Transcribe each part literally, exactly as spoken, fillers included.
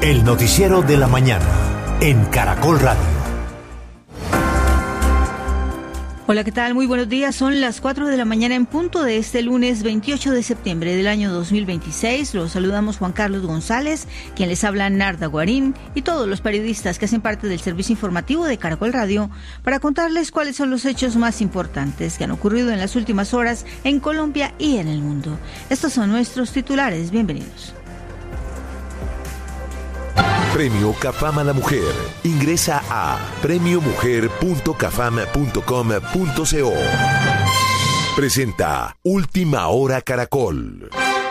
El noticiero de la mañana en Caracol Radio. Hola, ¿qué tal? Muy buenos días. Son las cuatro de la mañana en punto de este lunes veintiocho de septiembre del año dos mil veintiséis. Los saludamos Juan Carlos González, quien les habla Narda Guarín, y todos los periodistas que hacen parte del servicio informativo de Caracol Radio para contarles cuáles son los hechos más importantes que han ocurrido en las últimas horas en Colombia y en el mundo. Estos son nuestros titulares. Bienvenidos. Premio CAFAM a la Mujer. Ingresa a premio mujer punto cafam punto com punto co. Presenta Última Hora Caracol.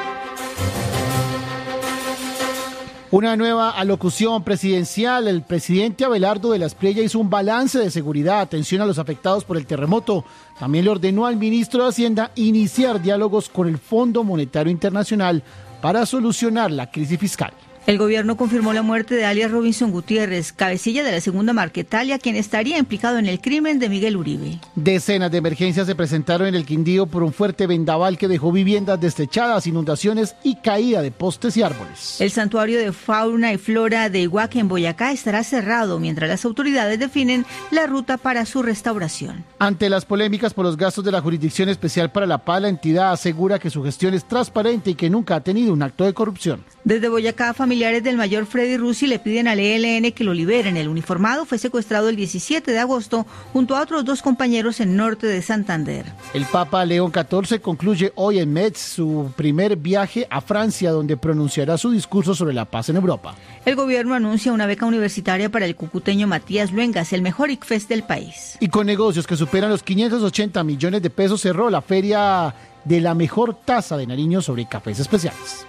Una nueva alocución presidencial. El presidente Abelardo de la Espriella hizo un balance de seguridad, atención a los afectados por el terremoto. También le ordenó al ministro de Hacienda iniciar diálogos con el Fondo Monetario Internacional para solucionar la crisis fiscal. El gobierno confirmó la muerte de alias Robinson Gutiérrez, cabecilla de la segunda Marquetalia, quien estaría implicado en el crimen de Miguel Uribe. Decenas de emergencias se presentaron en el Quindío por un fuerte vendaval que dejó viviendas destechadas, inundaciones y caída de postes y árboles. El santuario de fauna y flora de Iguaque en Boyacá estará cerrado mientras las autoridades definen la ruta para su restauración. Ante las polémicas por los gastos de la Jurisdicción Especial para la Paz, la entidad asegura que su gestión es transparente y que nunca ha tenido un acto de corrupción. Desde Boyacá, familiares del mayor Freddy Russi le piden al E L N que lo liberen. El uniformado fue secuestrado el diecisiete de agosto junto a otros dos compañeros en norte de Santander. El Papa León catorce concluye hoy en Metz su primer viaje a Francia, donde pronunciará su discurso sobre la paz en Europa. El gobierno anuncia una beca universitaria para el cucuteño Matías Luengas, el mejor ICFES del país. Y con negocios que superan los quinientos ochenta millones de pesos cerró la feria de la mejor taza de Nariño sobre cafés especiales.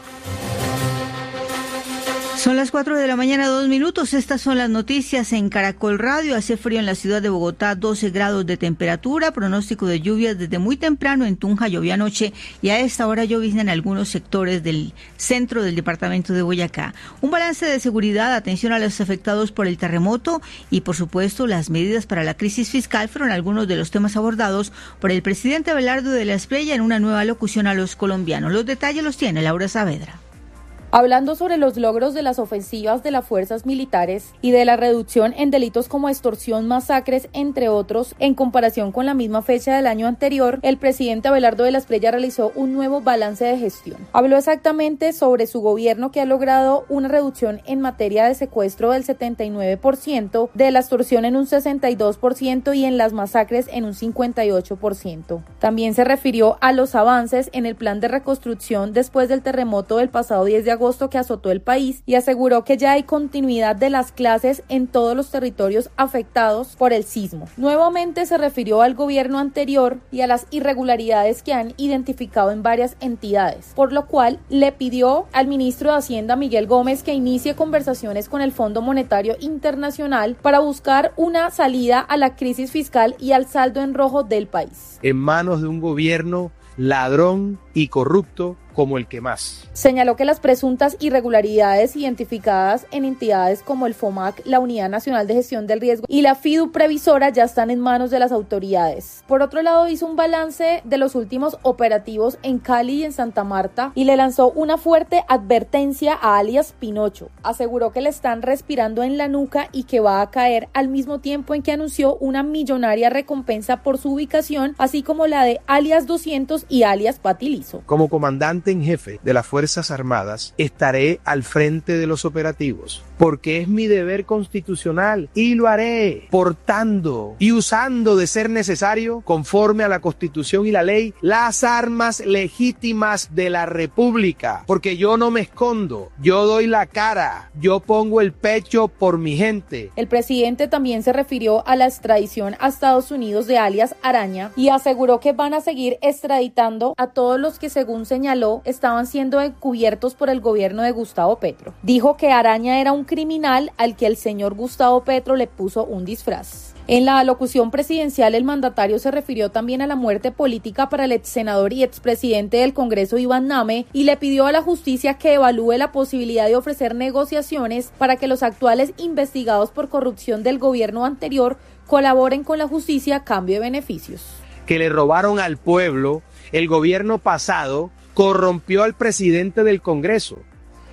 Son las cuatro de la mañana, dos minutos. Estas son las noticias en Caracol Radio. Hace frío en la ciudad de Bogotá, doce grados de temperatura. Pronóstico de lluvias desde muy temprano. En Tunja llovió anoche y a esta hora llovizna en algunos sectores del centro del departamento de Boyacá. Un balance de seguridad, atención a los afectados por el terremoto y, por supuesto, las medidas para la crisis fiscal fueron algunos de los temas abordados por el presidente Abelardo de la Espriella en una nueva locución a los colombianos. Los detalles los tiene Laura Saavedra. Hablando sobre los logros de las ofensivas de las fuerzas militares y de la reducción en delitos como extorsión, masacres, entre otros, en comparación con la misma fecha del año anterior, el presidente Abelardo de la Espriella realizó un nuevo balance de gestión. Habló exactamente sobre su gobierno, que ha logrado una reducción en materia de secuestro del setenta y nueve por ciento, de la extorsión en un sesenta y dos por ciento y en las masacres en un cincuenta y ocho por ciento. También se refirió a los avances en el plan de reconstrucción después del terremoto del pasado diez de agosto que azotó el país y aseguró que ya hay continuidad de las clases en todos los territorios afectados por el sismo. Nuevamente se refirió al gobierno anterior y a las irregularidades que han identificado en varias entidades, por lo cual le pidió al ministro de Hacienda, Miguel Gómez, que inicie conversaciones con el Fondo Monetario Internacional para buscar una salida a la crisis fiscal y al saldo en rojo del país. En manos de un gobierno ladrón y corrupto como el que más. Señaló que las presuntas irregularidades identificadas en entidades como el FOMAC, la Unidad Nacional de Gestión del Riesgo y la FIDU Previsora ya están en manos de las autoridades. Por otro lado, hizo un balance de los últimos operativos en Cali y en Santa Marta y le lanzó una fuerte advertencia a alias Pinocho. Aseguró que le están respirando en la nuca y que va a caer, al mismo tiempo en que anunció una millonaria recompensa por su ubicación, así como la de alias doscientos y alias Patilizo. Como comandante en jefe de las Fuerzas Armadas, estaré al frente de los operativos, porque es mi deber constitucional y lo haré portando y usando, de ser necesario, conforme a la Constitución y la ley, las armas legítimas de la República, porque yo no me escondo, yo doy la cara, yo pongo el pecho por mi gente. El presidente también se refirió a la extradición a Estados Unidos de alias Araña y aseguró que van a seguir extraditando a todos los que, según señaló, estaban siendo encubiertos por el gobierno de Gustavo Petro. Dijo que Araña era un criminal al que el señor Gustavo Petro le puso un disfraz. En la alocución presidencial, el mandatario se refirió también a la muerte política para el ex senador y expresidente del Congreso, Iván Name, y le pidió a la justicia que evalúe la posibilidad de ofrecer negociaciones para que los actuales investigados por corrupción del gobierno anterior colaboren con la justicia a cambio de beneficios. Que le robaron al pueblo, el gobierno pasado corrompió al presidente del Congreso.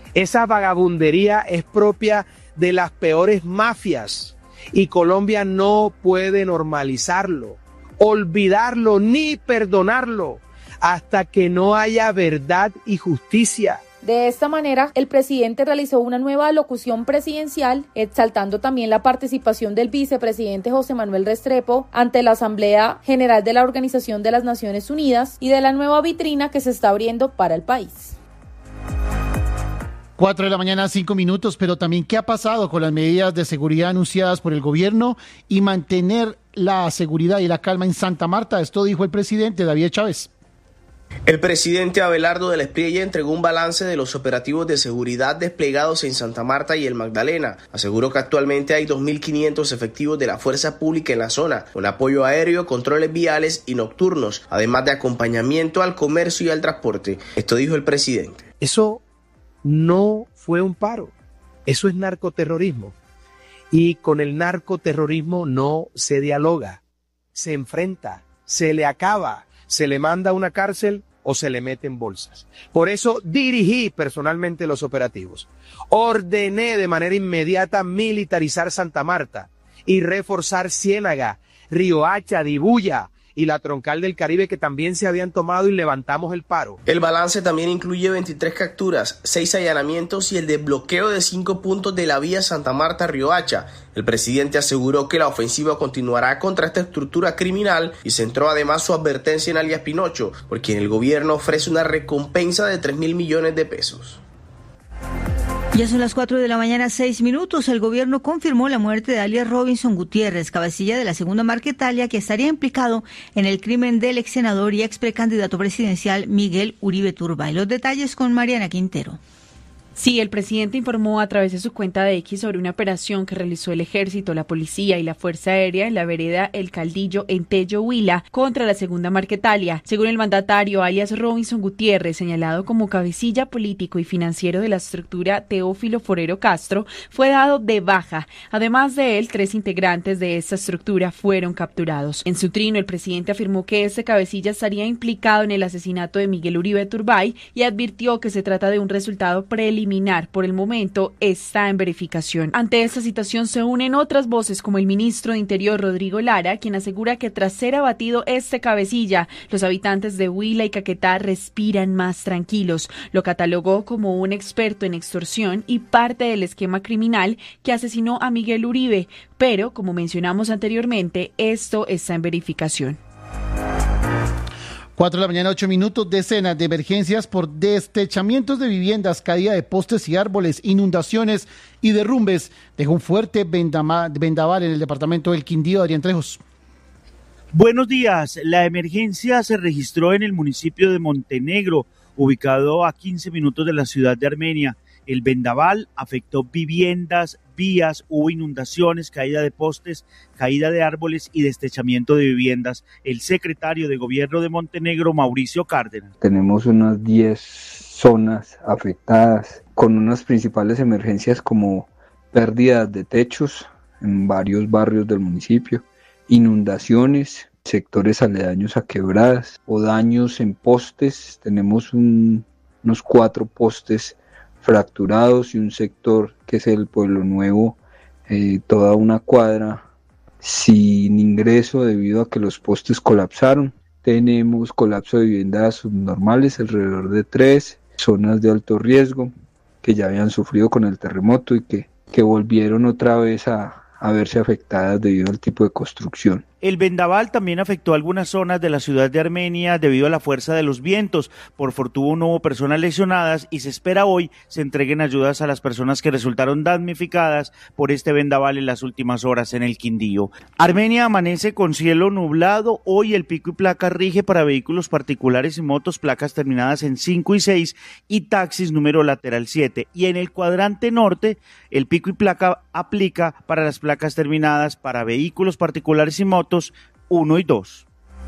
Esa vagabundería es propia de las peores mafias y Colombia no puede normalizarlo, olvidarlo ni perdonarlo hasta que no haya verdad y justicia. De esta manera, el presidente realizó una nueva alocución presidencial, exaltando también la participación del vicepresidente José Manuel Restrepo ante la Asamblea General de la Organización de las Naciones Unidas y de la nueva vitrina que se está abriendo para el país. Cuatro de la mañana, cinco minutos, pero también ¿qué ha pasado con las medidas de seguridad anunciadas por el gobierno y mantener la seguridad y la calma en Santa Marta? Esto dijo el presidente David Chávez. El presidente Abelardo de la Espriella entregó un balance de los operativos de seguridad desplegados en Santa Marta y el Magdalena. Aseguró que actualmente hay dos mil quinientos efectivos de la fuerza pública en la zona, con apoyo aéreo, controles viales y nocturnos, además de acompañamiento al comercio y al transporte. Esto dijo el presidente. Eso no fue un paro, eso es narcoterrorismo. Y con el narcoterrorismo no se dialoga, se enfrenta, se le acaba. Se le manda a una cárcel o se le mete en bolsas. Por eso dirigí personalmente los operativos. Ordené de manera inmediata militarizar Santa Marta y reforzar Ciénaga, Riohacha, Dibuya y la Troncal del Caribe, que también se habían tomado, y levantamos el paro. El balance también incluye veintitrés capturas, seis allanamientos y el desbloqueo de cinco puntos de la vía Santa Marta-Riohacha. El presidente aseguró que la ofensiva continuará contra esta estructura criminal y centró además su advertencia en alias Pinocho, por quien el gobierno ofrece una recompensa de tres mil millones de pesos. Ya son las cuatro de la mañana, seis minutos. El gobierno confirmó la muerte de alias Robinson Gutiérrez, cabecilla de la segunda Marquetalia, que estaría implicado en el crimen del ex senador y ex precandidato presidencial Miguel Uribe Turbay. Los detalles con Mariana Quintero. Sí, el presidente informó a través de su cuenta de X sobre una operación que realizó el Ejército, la Policía y la Fuerza Aérea en la vereda El Caldillo, en Tello, Huila, contra la segunda Marquetalia. Según el mandatario, alias Robinson Gutiérrez, señalado como cabecilla político y financiero de la estructura Teófilo Forero Castro, fue dado de baja. Además de él, tres integrantes de esta estructura fueron capturados. En su trino, el presidente afirmó que este cabecilla estaría implicado en el asesinato de Miguel Uribe Turbay y advirtió que se trata de un resultado preliminar. Por el momento está en verificación. Ante esta situación se unen otras voces como el ministro de Interior Rodrigo Lara, quien asegura que tras ser abatido este cabecilla, los habitantes de Huila y Caquetá respiran más tranquilos. Lo catalogó como un experto en extorsión y parte del esquema criminal que asesinó a Miguel Uribe, pero como mencionamos anteriormente, esto está en verificación. Cuatro de la mañana, ocho minutos. Decenas de emergencias por destechamientos de viviendas, caída de postes y árboles, inundaciones y derrumbes dejó un fuerte vendaval en el departamento del Quindío. Adrián Trejos. Buenos días. La emergencia se registró en el municipio de Montenegro, ubicado a quince minutos de la ciudad de Armenia. El vendaval afectó viviendas, vías, hubo inundaciones, caída de postes, caída de árboles y destechamiento de viviendas. El secretario de Gobierno de Montenegro, Mauricio Cárdenas. Tenemos unas diez zonas afectadas con unas principales emergencias como pérdidas de techos en varios barrios del municipio, inundaciones, sectores aledaños a quebradas o daños en postes. Tenemos un, unos cuatro postes fracturados y un sector que es el Pueblo Nuevo, eh, toda una cuadra sin ingreso debido a que los postes colapsaron. Tenemos colapso de viviendas subnormales, alrededor de tres zonas de alto riesgo que ya habían sufrido con el terremoto y que, que volvieron otra vez a, a verse afectadas debido al tipo de construcción. El vendaval también afectó algunas zonas de la ciudad de Armenia debido a la fuerza de los vientos. Por fortuna no hubo personas lesionadas y se espera hoy se entreguen ayudas a las personas que resultaron damnificadas por este vendaval en las últimas horas en el Quindío. Armenia amanece con cielo nublado. Hoy el pico y placa rige para vehículos particulares y motos, placas terminadas en cinco y seis y taxis número lateral siete. Y en el cuadrante norte el pico y placa aplica para las placas terminadas para vehículos particulares y motos uno y dos.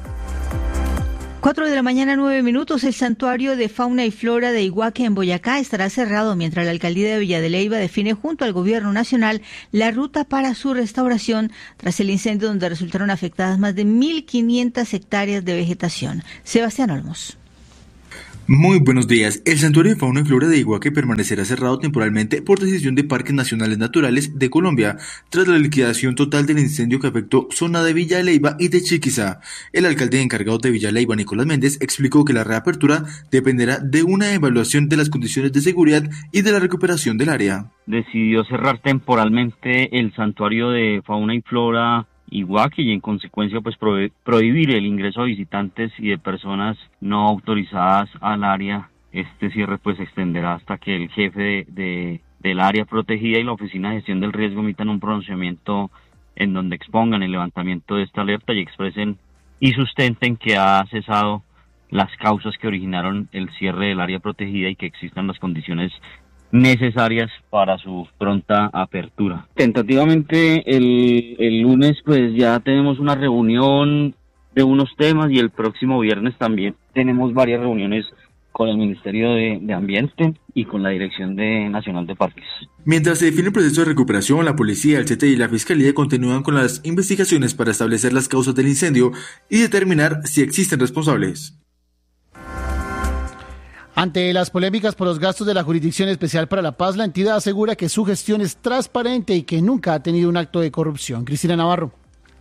Cuatro de la mañana, nueve minutos. El santuario de fauna y flora de Iguaque en Boyacá estará cerrado mientras la alcaldía de Villa de Leyva define junto al gobierno nacional la ruta para su restauración tras el incendio donde resultaron afectadas más de mil quinientas hectáreas de vegetación. Sebastián Olmos. Muy buenos días. El Santuario de Fauna y Flora de Iguaque permanecerá cerrado temporalmente por decisión de Parques Nacionales Naturales de Colombia, tras la liquidación total del incendio que afectó zona de Villa Leyva y de Chiquizá. El alcalde encargado de Villa Leyva, Nicolás Méndez, explicó que la reapertura dependerá de una evaluación de las condiciones de seguridad y de la recuperación del área. Decidió cerrar temporalmente el Santuario de Fauna y Flora Iguaque y en consecuencia pues pro- prohibir el ingreso a visitantes y de personas no autorizadas al área. Este cierre pues se extenderá hasta que el jefe de, de, del área protegida y la Oficina de Gestión del Riesgo emitan un pronunciamiento en donde expongan el levantamiento de esta alerta y expresen y sustenten que ha cesado las causas que originaron el cierre del área protegida y que existan las condiciones necesarias para su pronta apertura. Tentativamente el, el lunes pues ya tenemos una reunión de unos temas y el próximo viernes también tenemos varias reuniones con el Ministerio de, de Ambiente y con la Dirección de Nacional de Parques. Mientras se define el proceso de recuperación, la policía, el C T I y la Fiscalía continúan con las investigaciones para establecer las causas del incendio y determinar si existen responsables. Ante las polémicas por los gastos de la Jurisdicción Especial para la Paz, la entidad asegura que su gestión es transparente y que nunca ha tenido un acto de corrupción. Cristina Navarro.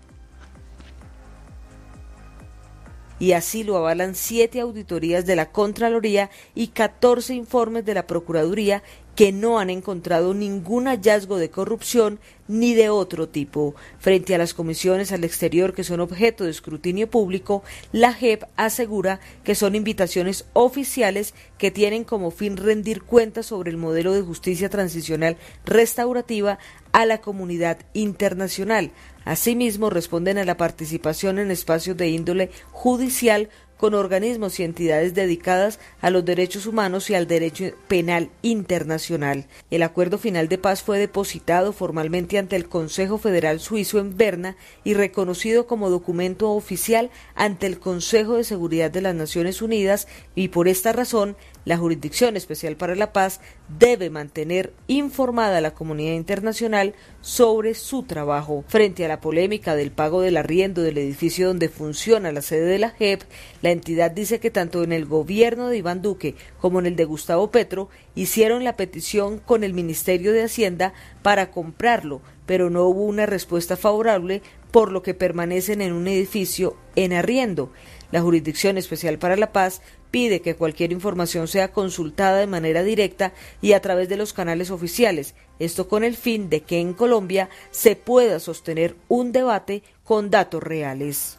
Y así lo avalan siete auditorías de la Contraloría y catorce informes de la Procuraduría que no han encontrado ningún hallazgo de corrupción ni de otro tipo. Frente a las comisiones al exterior que son objeto de escrutinio público, la J E P asegura que son invitaciones oficiales que tienen como fin rendir cuentas sobre el modelo de justicia transicional restaurativa a la comunidad internacional. Asimismo, responden a la participación en espacios de índole judicial con organismos y entidades dedicadas a los derechos humanos y al derecho penal internacional. El acuerdo final de paz fue depositado formalmente ante el Consejo Federal Suizo en Berna y reconocido como documento oficial ante el Consejo de Seguridad de las Naciones Unidas, y por esta razón la Jurisdicción Especial para la Paz debe mantener informada a la comunidad internacional sobre su trabajo. Frente a la polémica del pago del arriendo del edificio donde funciona la sede de la J E P, la entidad dice que tanto en el gobierno de Iván Duque como en el de Gustavo Petro hicieron la petición con el Ministerio de Hacienda para comprarlo, pero no hubo una respuesta favorable, por lo que permanecen en un edificio en arriendo. La Jurisdicción Especial para la Paz pide que cualquier información sea consultada de manera directa y a través de los canales oficiales, esto con el fin de que en Colombia se pueda sostener un debate con datos reales.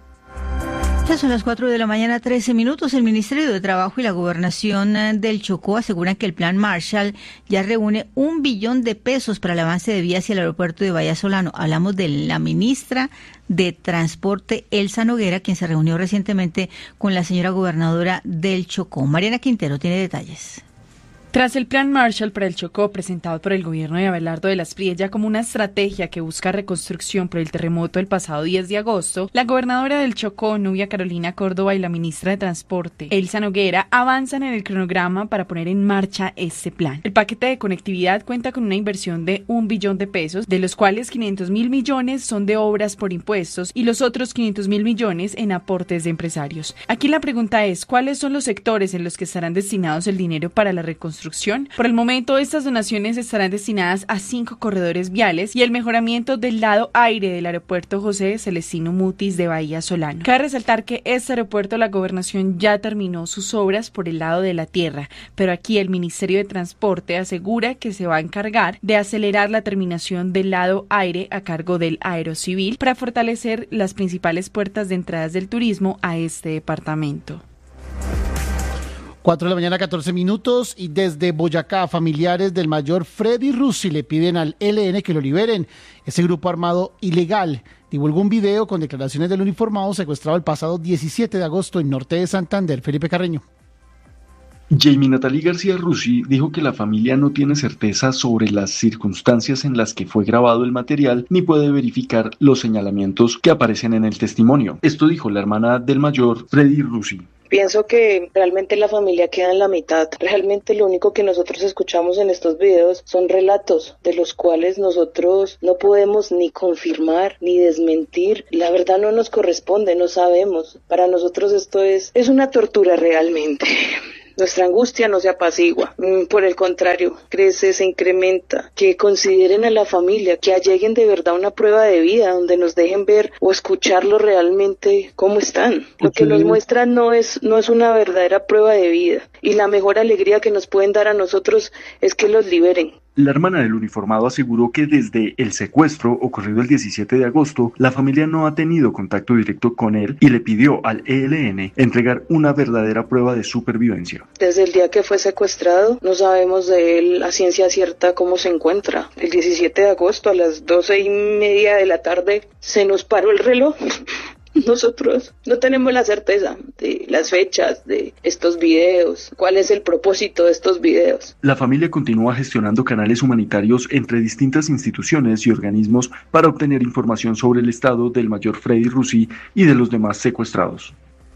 Ya son las cuatro de la mañana, trece minutos. El Ministerio de Trabajo y la Gobernación del Chocó aseguran que el Plan Marshall ya reúne un billón de pesos para el avance de vías hacia el aeropuerto de Bahía Solano. Hablamos de la ministra de Transporte, Elsa Noguera, quien se reunió recientemente con la señora gobernadora del Chocó. Mariana Quintero tiene detalles. Tras el Plan Marshall para el Chocó, presentado por el gobierno de Abelardo de la Espriella como una estrategia que busca reconstrucción por el terremoto el pasado diez de agosto, la gobernadora del Chocó, Nubia Carolina Córdoba, y la ministra de Transporte, Elsa Noguera, avanzan en el cronograma para poner en marcha este plan. El paquete de conectividad cuenta con una inversión de un billón de pesos, de los cuales quinientos mil millones son de obras por impuestos y los otros quinientos mil millones en aportes de empresarios. Aquí la pregunta es, ¿cuáles son los sectores en los que estarán destinados el dinero para la reconstrucción? Por el momento, estas donaciones estarán destinadas a cinco corredores viales y el mejoramiento del lado aire del aeropuerto José Celestino Mutis de Bahía Solano. Cabe resaltar que este aeropuerto la gobernación ya terminó sus obras por el lado de la tierra, pero aquí el Ministerio de Transporte asegura que se va a encargar de acelerar la terminación del lado aire a cargo del Aerocivil para fortalecer las principales puertas de entradas del turismo a este departamento. cuatro de la mañana, catorce minutos, y desde Boyacá, familiares del mayor Freddy Russi le piden al E L N que lo liberen. Ese grupo armado ilegal divulgó un video con declaraciones del uniformado secuestrado el pasado diecisiete de agosto en norte de Santander. Felipe Carreño. Jamie Natalie García Russi dijo que la familia no tiene certeza sobre las circunstancias en las que fue grabado el material ni puede verificar los señalamientos que aparecen en el testimonio. Esto dijo la hermana del mayor Freddy Russi. Pienso que realmente la familia queda en la mitad. Realmente lo único que nosotros escuchamos en estos videos son relatos de los cuales nosotros no podemos ni confirmar ni desmentir. La verdad no nos corresponde, no sabemos. Para nosotros esto es, es una tortura realmente. Nuestra angustia no se apacigua, por el contrario, crece, se incrementa. Que consideren a la familia, que alleguen de verdad una prueba de vida donde nos dejen ver o escucharlo realmente cómo están. Lo que nos muestran no es, no es una verdadera prueba de vida, y la mejor alegría que nos pueden dar a nosotros es que los liberen. La hermana del uniformado aseguró que desde el secuestro ocurrido el diecisiete de agosto, la familia no ha tenido contacto directo con él y le pidió al E L N entregar una verdadera prueba de supervivencia. Desde el día que fue secuestrado, no sabemos de él a ciencia cierta cómo se encuentra. El diecisiete de agosto a las doce y media de la tarde se nos paró el reloj. Nosotros no tenemos la certeza de las fechas de estos videos, cuál es el propósito de estos videos. La familia continúa gestionando canales humanitarios entre distintas instituciones y organismos para obtener información sobre el estado del mayor Freddy Rusi y de los demás secuestrados.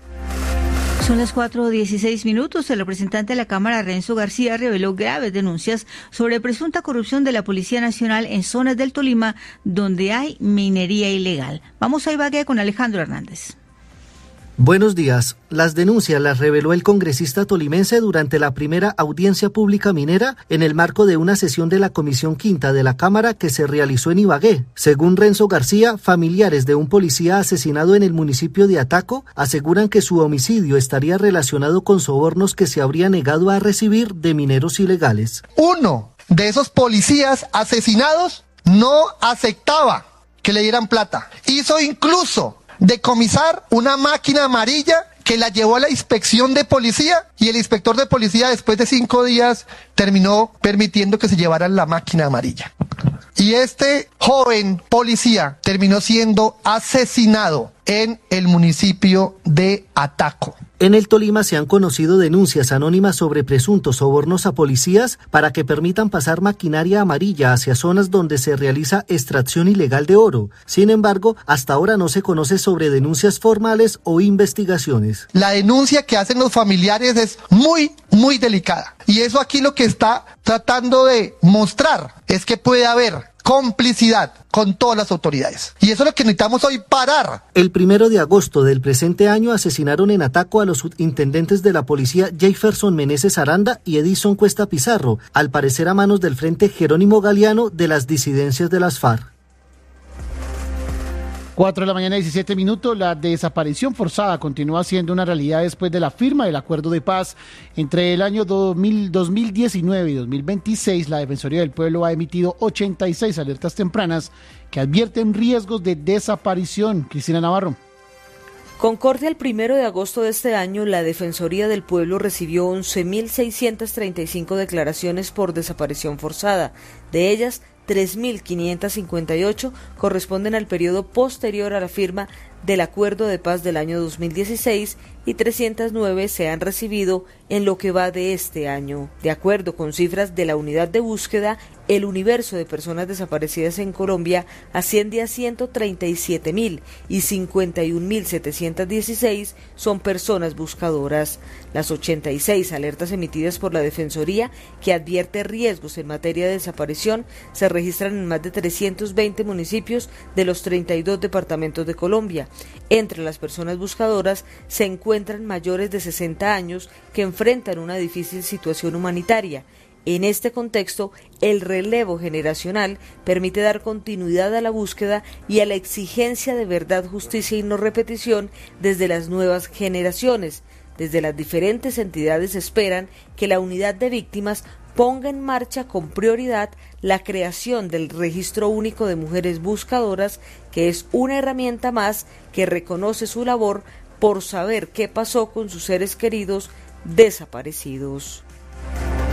Son las cuatro dieciséis minutos. El representante de la Cámara, Renzo García, reveló graves denuncias sobre presunta corrupción de la Policía Nacional en zonas del Tolima donde hay minería ilegal. Vamos a Ibagué con Alejandro Hernández. Buenos días. Las denuncias las reveló el congresista tolimense durante la primera audiencia pública minera en el marco de una sesión de la Comisión Quinta de la Cámara que se realizó en Ibagué. Según Renzo García, familiares de un policía asesinado en el municipio de Ataco aseguran que su homicidio estaría relacionado con sobornos que se habría negado a recibir de mineros ilegales. Uno de esos policías asesinados no aceptaba que le dieran plata. Hizo incluso decomisar una máquina amarilla que la llevó a la inspección de policía, y el inspector de policía después de cinco días terminó permitiendo que se llevaran la máquina amarilla. Y este joven policía terminó siendo asesinado en el municipio de Ataco. En el Tolima se han conocido denuncias anónimas sobre presuntos sobornos a policías para que permitan pasar maquinaria amarilla hacia zonas donde se realiza extracción ilegal de oro. Sin embargo, hasta ahora no se conoce sobre denuncias formales o investigaciones. La denuncia que hacen los familiares es muy, muy delicada. Y eso aquí lo que está tratando de mostrar es que puede haber complicidad con todas las autoridades. Y eso es lo que necesitamos hoy parar. El primero de agosto del presente año asesinaron en Ataco a los subintendentes de la policía Jefferson Meneses Aranda y Edison Cuesta Pizarro, al parecer a manos del Frente Jerónimo Galeano de las disidencias de las FARC. cuatro de la mañana, diecisiete minutos. La desaparición forzada continúa siendo una realidad después de la firma del acuerdo de paz. Entre el año dos mil, dos mil diecinueve y dos mil veintiséis, la Defensoría del Pueblo ha emitido ochenta y seis alertas tempranas que advierten riesgos de desaparición. Cristina Navarro. Con corte al primero de agosto de este año, la Defensoría del Pueblo recibió once mil seiscientas treinta y cinco declaraciones por desaparición forzada. De ellas, tres mil quinientas cincuenta y ocho corresponden al periodo posterior a la firma del Acuerdo de Paz del año dos mil dieciséis y trescientas nueve se han recibido en lo que va de este año. De acuerdo con cifras de la Unidad de Búsqueda, el universo de personas desaparecidas en Colombia asciende a ciento treinta y siete mil y cincuenta y un mil setecientos dieciséis son personas buscadoras. Las ochenta y seis alertas emitidas por la Defensoría, que advierte riesgos en materia de desaparición, se registran en más de trescientos veinte municipios de los treinta y dos departamentos de Colombia. Entre las personas buscadoras se encuentran mayores de sesenta años que enfrentan una difícil situación humanitaria. En este contexto, el relevo generacional permite dar continuidad a la búsqueda y a la exigencia de verdad, justicia y no repetición desde las nuevas generaciones. Desde las diferentes entidades esperan que la unidad de víctimas ponga en marcha con prioridad la creación del Registro Único de Mujeres Buscadoras, que es una herramienta más que reconoce su labor por saber qué pasó con sus seres queridos desaparecidos.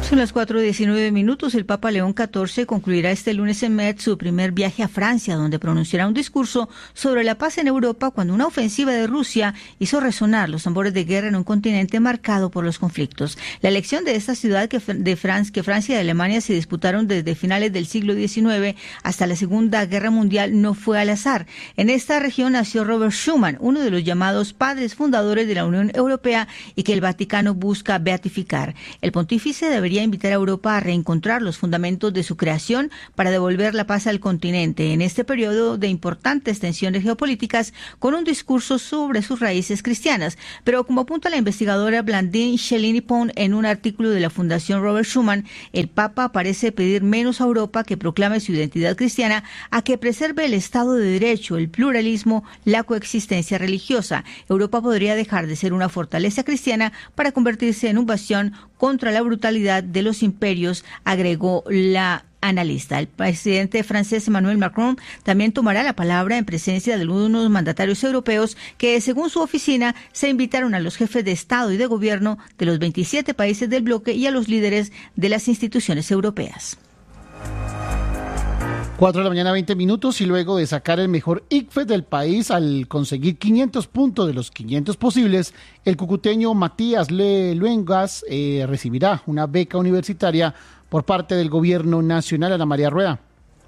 Son las cuatro diecinueve minutos. El Papa León catorce concluirá este lunes en Metz su primer viaje a Francia, donde pronunciará un discurso sobre la paz en Europa cuando una ofensiva de Rusia hizo resonar los tambores de guerra en un continente marcado por los conflictos. La elección de esta ciudad que, de Francia, que Francia y Alemania se disputaron desde finales del siglo diecinueve hasta la Segunda Guerra Mundial no fue al azar. En esta región nació Robert Schuman, uno de los llamados padres fundadores de la Unión Europea y que el Vaticano busca beatificar. El pontífice debería invitar a Europa a reencontrar los fundamentos de su creación para devolver la paz al continente en este periodo de importantes tensiones geopolíticas, con un discurso sobre sus raíces cristianas. Pero como apunta la investigadora Blandine Chelini-Pont en un artículo de la Fundación Robert Schuman, el Papa parece pedir menos a Europa que proclame su identidad cristiana a que preserve el Estado de Derecho, el pluralismo, la coexistencia religiosa. Europa podría dejar de ser una fortaleza cristiana para convertirse en un bastión contra la brutalidad de los imperios, agregó la analista. El presidente francés Emmanuel Macron también tomará la palabra en presencia de algunos mandatarios europeos que, según su oficina, se invitaron a los jefes de Estado y de Gobierno de los veintisiete países del bloque y a los líderes de las instituciones europeas. cuatro de la mañana, veinte minutos, y luego de sacar el mejor I C F E S del país al conseguir quinientos puntos de los quinientos posibles, el cucuteño Matías Luengas eh, recibirá una beca universitaria por parte del gobierno nacional. Ana María Rueda.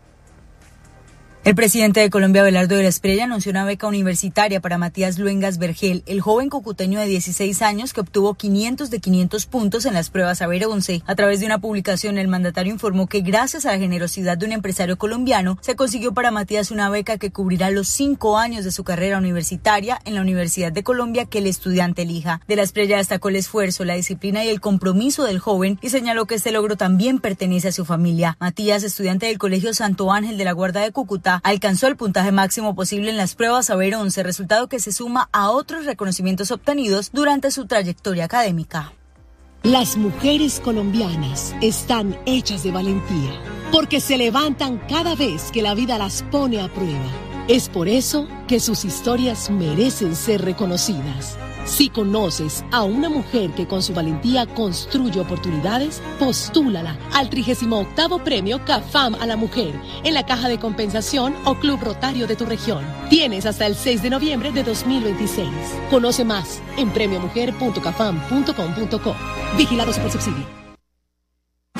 El presidente de Colombia, Abelardo de la Espriella, anunció una beca universitaria para Matías Luengas Vergel, el joven cucuteño de dieciséis años que obtuvo quinientos de quinientos puntos en las pruebas Saber once. A través de una publicación, el mandatario informó que gracias a la generosidad de un empresario colombiano, se consiguió para Matías una beca que cubrirá los cinco años de su carrera universitaria en la Universidad de Colombia que el estudiante elija. De la Espriella destacó el esfuerzo, la disciplina y el compromiso del joven y señaló que este logro también pertenece a su familia. Matías, estudiante del Colegio Santo Ángel de la Guarda de Cúcuta, alcanzó el puntaje máximo posible en las pruebas Saber once, resultado que se suma a otros reconocimientos obtenidos durante su trayectoria académica. Las mujeres colombianas están hechas de valentía, porque se levantan cada vez que la vida las pone a prueba. Es por eso que sus historias merecen ser reconocidas. Si conoces a una mujer que con su valentía construye oportunidades, postúlala al trigésimo octavo Premio CAFAM a la Mujer en la Caja de Compensación o Club Rotario de tu región. Tienes hasta el seis de noviembre de dos mil veintiséis. Conoce más en premio mujer punto cafam punto com punto co. Vigilado Supersubsidio.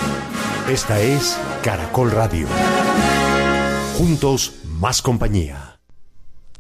Esta es Caracol Radio. Juntos, más compañía.